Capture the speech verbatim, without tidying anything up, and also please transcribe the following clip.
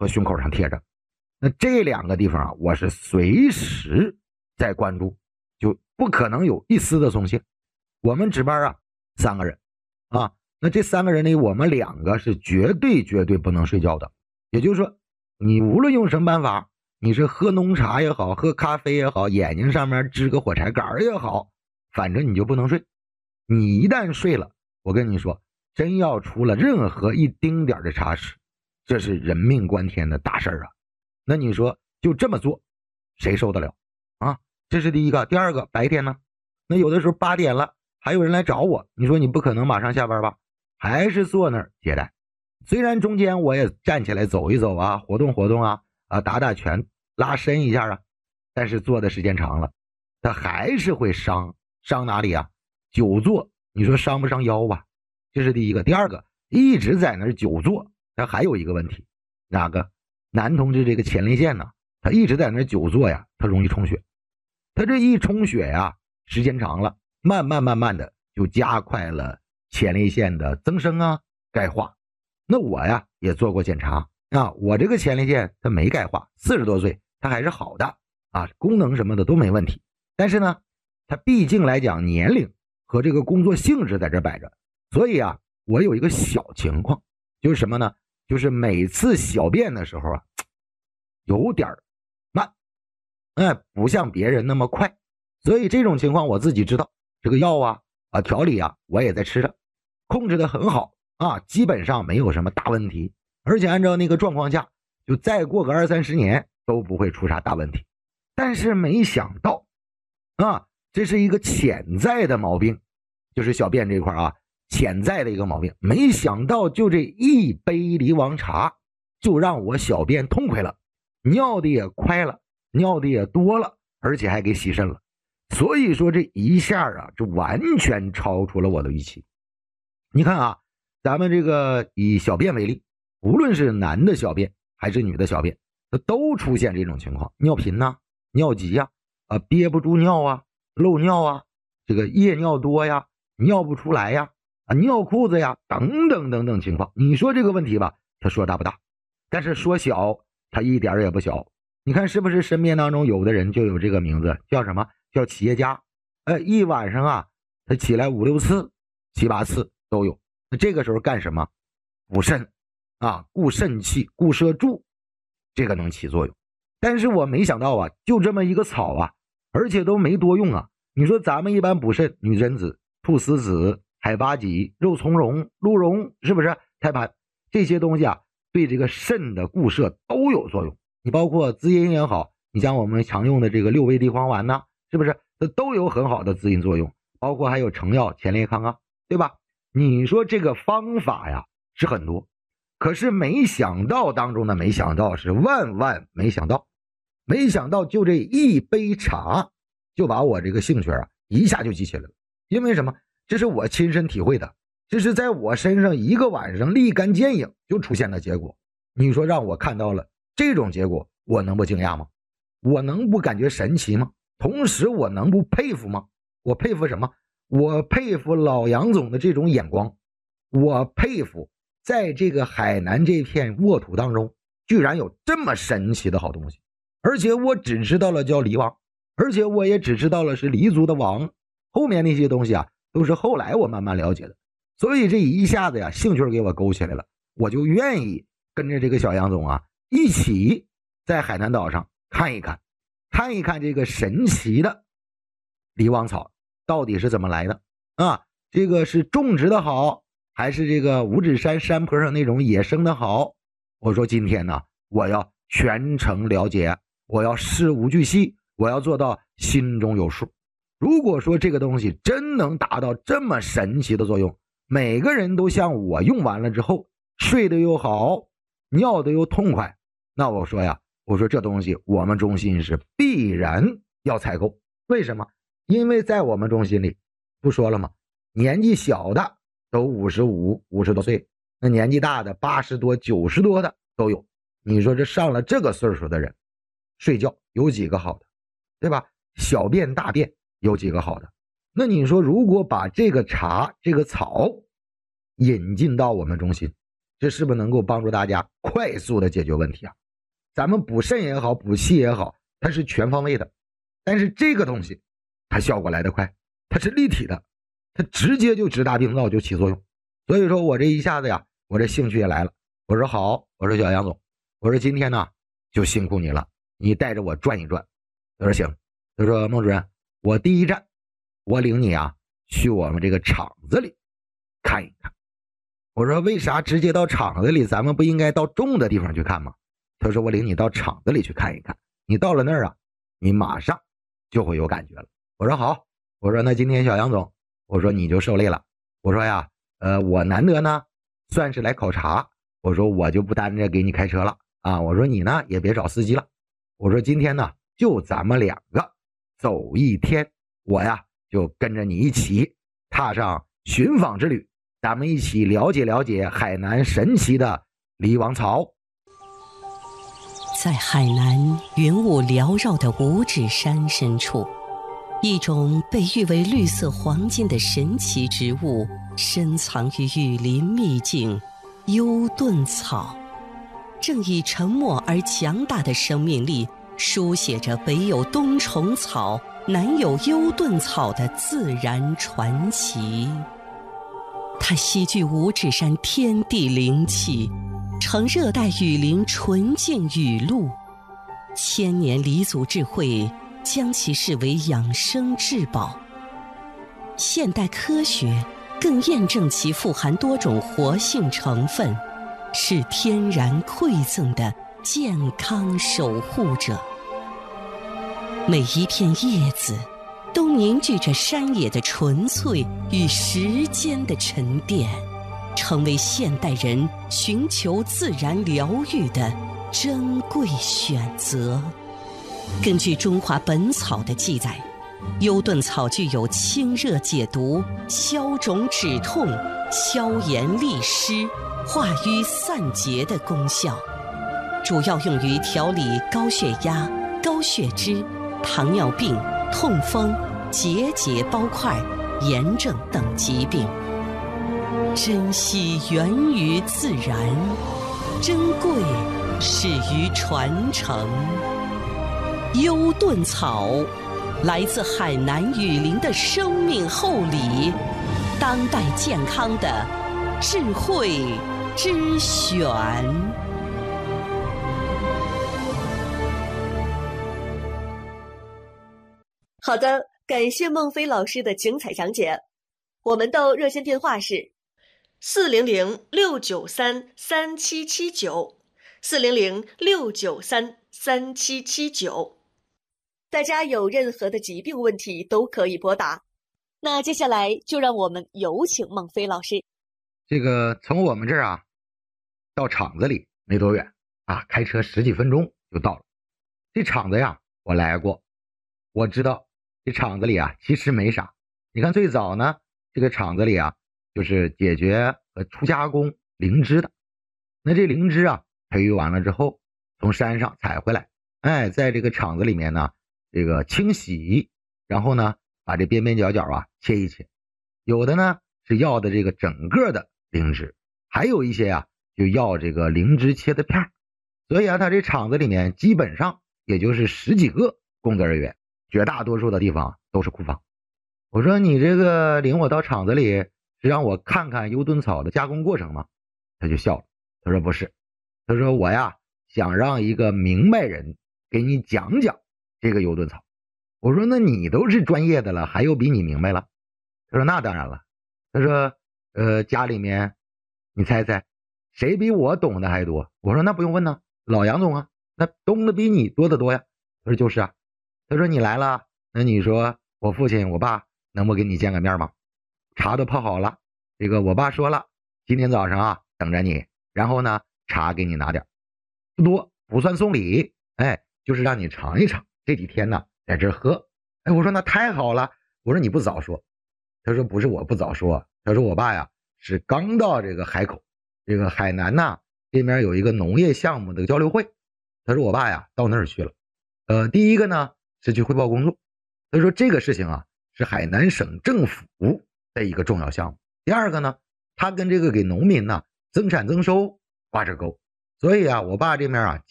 和胸口上贴着。那这两个地方啊，我是随时在关注，就不可能有一丝的松懈。我们值班啊，三个人啊，那这三个人里，我们两个是绝对绝对不能睡觉的。也就是说，你无论用什么办法，你是喝浓茶也好，喝咖啡也好，眼睛上面支个火柴杆也好，反正你就不能睡。你一旦睡了，我跟你说，真要出了任何一丁点的差池，这是人命关天的大事啊。那你说就这么做，谁受得了啊？这是第一个。第二个，白天呢，那有的时候八点了，还有人来找我，你说你不可能马上下班吧？还是坐那儿接待。虽然中间我也站起来走一走啊，活动活动啊，啊打打拳，拉伸一下啊，但是坐的时间长了，他还是会伤。伤哪里啊？久坐，你说伤不伤腰吧？这是第一个。第二个，一直在那儿久坐，他还有一个问题，哪个？男同志这个前列腺呢，他一直在那儿久坐呀，他容易充血。他这一充血呀，时间长了，慢慢慢慢的就加快了前列腺的增生啊，钙化。那我呀也做过检查啊，我这个前列腺它没钙化，四十多岁它还是好的啊，功能什么的都没问题。但是呢，它毕竟来讲年龄和这个工作性质在这摆着，所以啊，我有一个小情况，就是什么呢？就是每次小便的时候啊，有点慢，哎，不像别人那么快。所以这种情况我自己知道，这个药啊啊调理啊我也在吃着，控制的很好啊，基本上没有什么大问题。而且按照那个状况下，就再过个二三十年都不会出啥大问题。但是没想到啊，这是一个潜在的毛病，就是小便这块啊，潜在的一个毛病。没想到就这一杯梨王茶就让我小便痛快了，尿的也快了，尿的也多了，而且还给洗肾了。所以说这一下啊，这完全超出了我的预期。你看啊，咱们这个以小便为例，无论是男的小便还是女的小便，都出现这种情况，尿频呐、啊、尿急呀、啊、啊憋不住尿啊、漏尿啊、这个夜尿多呀、尿不出来呀、啊尿裤子呀等等等等情况。你说这个问题吧，他说大不大？但是说小，他一点也不小。你看是不是身边当中有的人就有这个名字，叫什么？叫企业家。呃，一晚上啊，他起来五六次、七八次都有。那这个时候干什么？补肾啊，固肾气、固摄柱，这个能起作用。但是我没想到啊，就这么一个草啊，而且都没多用啊。你说咱们一般补肾，女贞子、菟丝子、海八戟、肉苁蓉、鹿茸，是不是？胎盘这些东西啊，对这个肾的固摄都有作用。你包括滋阴也好，你像我们常用的这个六味地黄丸呢，是不是？这都有很好的滋阴作用。包括还有成药、前列康啊，对吧？你说这个方法呀是很多，可是没想到当中的没想到是万万没想到，没想到就这一杯茶就把我这个兴趣啊一下就激起来了。因为什么？这是我亲身体会的，这是在我身上一个晚上立竿见影就出现的结果。你说让我看到了这种结果，我能不惊讶吗？我能不感觉神奇吗？同时我能不佩服吗？我佩服什么？我佩服老杨总的这种眼光，我佩服在这个海南这片沃土当中居然有这么神奇的好东西。而且我只知道了叫梨王，而且我也只知道了是黎族的王，后面那些东西啊都是后来我慢慢了解的。所以这一下子呀兴趣给我勾起来了，我就愿意跟着这个小杨总啊一起在海南岛上看一看看一看这个神奇的梨王草到底是怎么来的啊？这个是种植的好，还是这个五指山山坡上那种野生的好？我说今天呢，我要全程了解，我要事无巨细，我要做到心中有数。如果说这个东西真能达到这么神奇的作用，每个人都像我用完了之后睡得又好，尿得又痛快，那我说呀，我说这东西我们中心是必然要采购。为什么？因为在我们中心里不说了吗？年纪小的都五十五、五十多岁，那年纪大的八十多、九十多的都有。你说这上了这个岁数的人睡觉有几个好的，对吧？小便大便有几个好的？那你说如果把这个茶这个草引进到我们中心， 这是不是能够帮助大家快速的解决问题啊？咱们补肾也好，补气也好，它是全方位的，但是这个东西它效果来得快，它是立体的，它直接就直达病灶就起作用。所以说我这一下子呀，我这兴趣也来了。我说好，我说小杨总，我说今天呢就辛苦你了，你带着我转一转。他说行，他说孟主任，我第一站我领你啊去我们这个厂子里看一看。我说为啥直接到厂子里，咱们不应该到重的地方去看吗？他说我领你到厂子里去看一看，你到了那儿啊，你马上就会有感觉了。我说好，我说那今天小杨总，我说你就受累了。我说呀，呃，我难得呢算是来考察，我说我就不担着给你开车了啊，我说你呢也别找司机了，我说今天呢就咱们两个走一天，我呀就跟着你一起踏上寻访之旅，咱们一起了解了解海南神奇的梨王草。 在海南云雾缭绕的五指山深处，一种被誉为绿色黄金的神奇植物深藏于雨林秘境幽盾草，正以沉默而强大的生命力书写着北有冬虫草，南有幽盾草的自然传奇。它吸聚五指山天地灵气，呈热带雨林纯净雨露，千年黎族智慧将其视为养生至宝。现代科学更验证其富含多种活性成分，是天然馈赠的健康守护者。每一片叶子都凝聚着山野的纯粹与时间的沉淀，成为现代人寻求自然疗愈的珍贵选择。根据《中华本草》的记载，幽盾草具有清热解毒、消肿止痛、消炎利湿、化瘀散结的功效，主要用于调理高血压、高血脂、糖尿病、痛风、结节包块、炎症等疾病。珍惜源于自然，珍贵始于传承。幽盾草来自海南雨林的生命厚礼，当代健康的智慧之选。 好的，感谢孟非老师的精彩讲解。我们的热线电话是四零零六九三三七七九，四零零六九三三七七九。大家有任何的疾病问题都可以拨打。那接下来就让我们有请孟非老师。 这个从我们这儿啊到厂子里没多远啊，开车十几分钟就到了。这厂子呀我来过，我知道这厂子里啊其实没啥。你看最早呢这个厂子里啊就是解决和初加工灵芝的。那这灵芝啊培育完了之后从山上采回来，哎，在这个厂子里面呢这个清洗，然后呢把这边边角角啊切一切。有的呢是要的这个整个的灵芝，还有一些啊就要这个灵芝切的片。所以啊他这厂子里面基本上也就是十几个工作人员，绝大多数的地方都是库房。我说你这个领我到厂子里是让我看看幽盾草的加工过程吗？他就笑了，他说不是，他说我呀想让一个明白人给你讲讲这个幽盾草。我说那你都是专业的了，还有比你明白了？他说那当然了。他说呃，家里面你猜猜谁比我懂的还多？我说那不用问呢，老杨总啊，那懂的比你多得多呀。他说就是啊。他说你来了，那你说我父亲我爸能不给你见个面吗？茶都泡好了，这个我爸说了，今天早上啊等着你，然后呢茶给你拿点，不多，不算送礼，哎，就是让你尝一尝，这几天呢在这喝。哎，我说那太好了，我说你不早说。他说不是我不早说，他说我爸呀是刚到这个海口，这个海南呐这边有一个农业项目的交流会，他说我爸呀到那儿去了。呃，第一个呢是去汇报工作，他说这个事情啊是海南省政府的一个重要项目。第二个呢，他跟这个给农民呢增产增收挂着钩。所以啊，我爸这面啊